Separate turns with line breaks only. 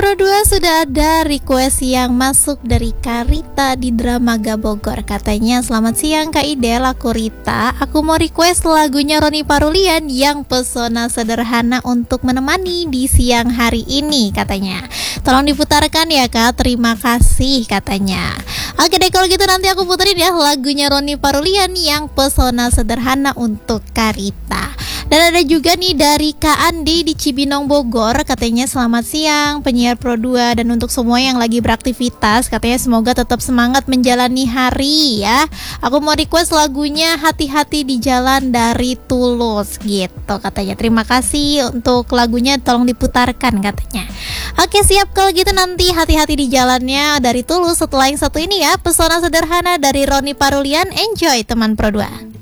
Pro 2 sudah ada request yang masuk dari Karita di Dramaga Bogor. Katanya, selamat siang Kak Idel, aku Rita. Aku mau request lagunya Roni Parulian yang pesona sederhana untuk menemani di siang hari ini katanya. Tolong diputarkan ya Kak, terima kasih katanya. Oke deh, kalau gitu nanti aku puterin ya lagunya Roni Parulian yang pesona sederhana untuk Karita. Dan ada juga nih dari Kak Andi di Cibinong Bogor. Katanya selamat siang penyiar Pro 2. Dan untuk semua yang lagi beraktivitas, katanya semoga tetap semangat menjalani hari ya. Aku mau request lagunya Hati-Hati di Jalan dari Tulus gitu katanya. Terima kasih untuk lagunya, tolong diputarkan katanya. Oke siap, kalau gitu nanti Hati-Hati di Jalannya dari Tulus setelah yang satu ini ya, pesona sederhana dari Roni Parulian. Enjoy teman Pro 2.